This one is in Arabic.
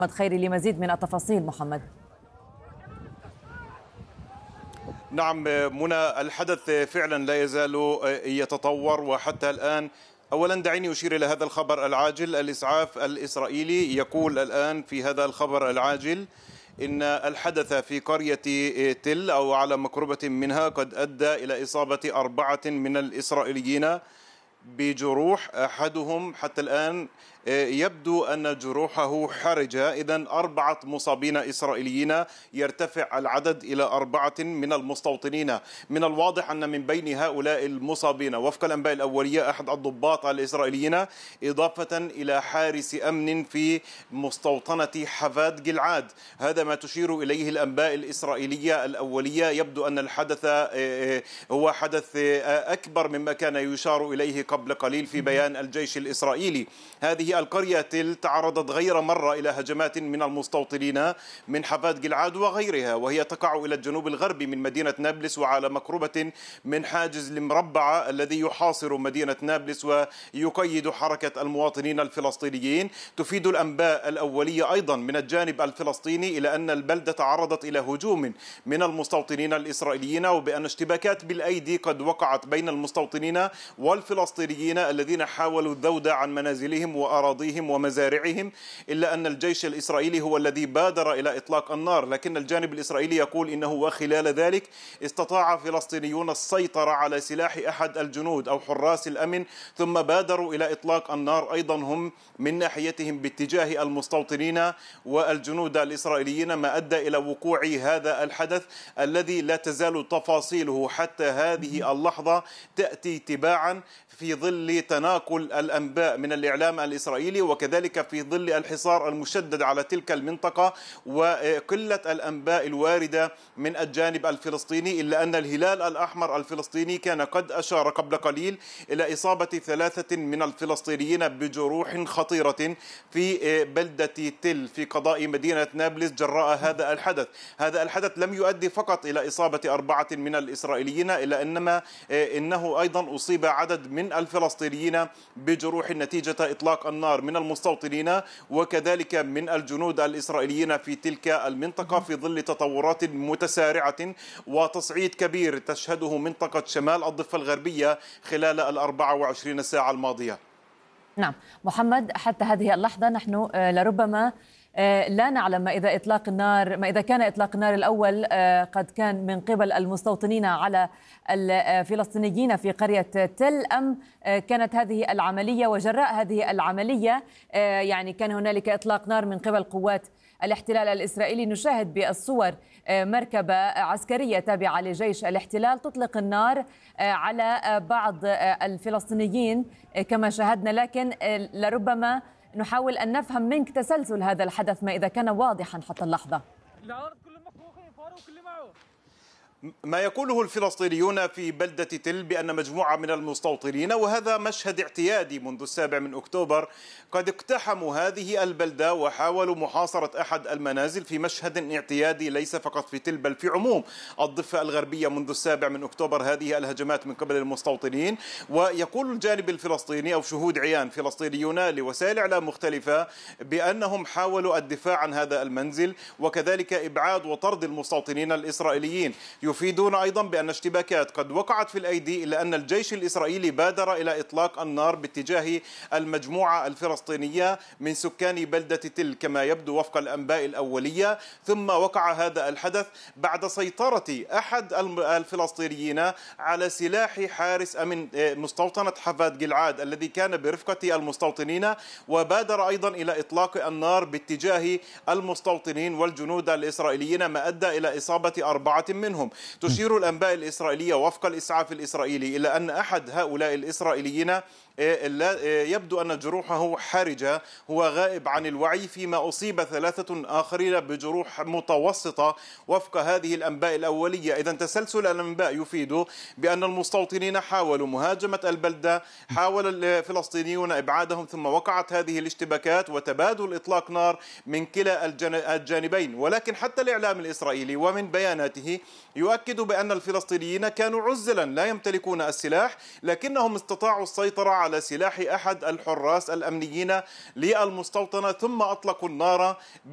محمد خيري لمزيد من التفاصيل. محمد. نعم منى، الحدث فعلا لا يزال يتطور وحتى الآن. أولا دعيني أشير إلى هذا الخبر العاجل. الإسعاف الإسرائيلي يقول الآن في هذا الخبر العاجل إن الحدث في قرية تل أو على مقربة منها قد أدى إلى إصابة 4 من الإسرائيليين بجروح. أحدهم حتى الآن يبدو أن جروحه حرجة. إذن 4 مصابين إسرائيليين، يرتفع العدد إلى 4 من المستوطنين. من الواضح أن من بين هؤلاء المصابين وفق الأنباء الأولية أحد الضباط الإسرائيليين، إضافة إلى حارس أمن في مستوطنة حفاد جلعاد. هذا ما تشير إليه الأنباء الإسرائيلية الأولية. يبدو أن الحدث هو حدث أكبر مما كان يشار إليه قبل قليل في بيان الجيش الإسرائيلي. هذه القرية تل تعرضت غير مرة إلى هجمات من المستوطنين من حفاد جلعاد وغيرها، وهي تقع إلى الجنوب الغربي من مدينة نابلس وعلى مقربة من حاجز المربعة الذي يحاصر مدينة نابلس ويقيد حركة المواطنين الفلسطينيين. تفيد الأنباء الأولية أيضا من الجانب الفلسطيني إلى أن البلدة تعرضت إلى هجوم من المستوطنين الإسرائيليين، وبأن اشتباكات بالأيدي قد وقعت بين المستوطنين والفلسطينيين الذين حاولوا الذود عن منازلهم وأراضيهم ومزارعهم، إلا أن الجيش الإسرائيلي هو الذي بادر إلى إطلاق النار. لكن الجانب الإسرائيلي يقول إنه وخلال ذلك استطاع فلسطينيون السيطرة على سلاح أحد الجنود أو حراس الأمن، ثم بادروا إلى إطلاق النار أيضا هم من ناحيتهم باتجاه المستوطنين والجنود الإسرائيليين، ما أدى إلى وقوع هذا الحدث الذي لا تزال تفاصيله حتى هذه اللحظة تأتي تباعا في ظل تناقل الأنباء من الإعلام الإسرائيلي، وكذلك في ظل الحصار المشدد على تلك المنطقة وقلة الأنباء الواردة من الجانب الفلسطيني. إلا أن الهلال الأحمر الفلسطيني كان قد أشار قبل قليل إلى إصابة 3 من الفلسطينيين بجروح خطيرة في بلدة تل في قضاء مدينة نابلس جراء هذا الحدث. هذا الحدث لم يؤدي فقط إلى إصابة 4 من الإسرائيليين، إلا إنه أيضا أصيب عدد من الفلسطينيين بجروح نتيجة إطلاق النار من المستوطنين وكذلك من الجنود الإسرائيليين في تلك المنطقة، في ظل تطورات متسارعة وتصعيد كبير تشهده منطقة شمال الضفة الغربية خلال 24 ساعة الماضية. نعم محمد، حتى هذه اللحظة نحن لربما لا نعلم ما إذا كان إطلاق النار الأول قد كان من قبل المستوطنين على الفلسطينيين في قرية تل، أم كانت هذه العملية وجراء هذه العملية يعني كان هنالك إطلاق نار من قبل قوات الاحتلال الإسرائيلي. نشاهد بالصور مركبة عسكرية تابعة لجيش الاحتلال تطلق النار على بعض الفلسطينيين كما شاهدنا، لكن لربما نحاول أن نفهم منك تسلسل هذا الحدث ما إذا كان واضحا حتى اللحظة. ما يقوله الفلسطينيون في بلدة تل بأن مجموعة من المستوطنين، وهذا مشهد اعتيادي منذ 7 أكتوبر، قد اقتحموا هذه البلدة وحاولوا محاصرة أحد المنازل في مشهد اعتيادي ليس فقط في تل بل في عموم الضفة الغربية منذ 7 أكتوبر. هذه الهجمات من قبل المستوطنين. ويقول الجانب الفلسطيني أو شهود عيان فلسطينيون لوسائل إعلام مختلفة بأنهم حاولوا الدفاع عن هذا المنزل وكذلك إبعاد وطرد المستوطنين الإسرائيليين. يفيدون أيضا بأن اشتباكات قد وقعت في الأيدي، إلا أن الجيش الإسرائيلي بادر إلى إطلاق النار باتجاه المجموعة الفلسطينية من سكان بلدة تل كما يبدو وفق الأنباء الأولية. ثم وقع هذا الحدث بعد سيطرة أحد الفلسطينيين على سلاح حارس أمن مستوطنة حفاد جلعاد الذي كان برفقة المستوطنين، وبادر أيضا إلى إطلاق النار باتجاه المستوطنين والجنود الإسرائيليين، ما أدى إلى إصابة 4 منهم. تشير الأنباء الإسرائيلية وفق الإسعاف الإسرائيلي إلى أن أحد هؤلاء الإسرائيليين يبدو أن جروحه حرجة، هو غائب عن الوعي، فيما أصيب 3 آخرين بجروح متوسطة وفق هذه الأنباء الأولية. إذن تسلسل الأنباء يفيد بأن المستوطنين حاولوا مهاجمة البلدة، حاول الفلسطينيون إبعادهم، ثم وقعت هذه الاشتباكات وتبادل إطلاق نار من كلا الجانبين. ولكن حتى الإعلام الإسرائيلي ومن بياناته يؤكد بأن الفلسطينيين كانوا عزلا لا يمتلكون السلاح، لكنهم استطاعوا السيطرة على سلاح أحد الحراس الأمنيين للمستوطنة ثم أطلقوا النار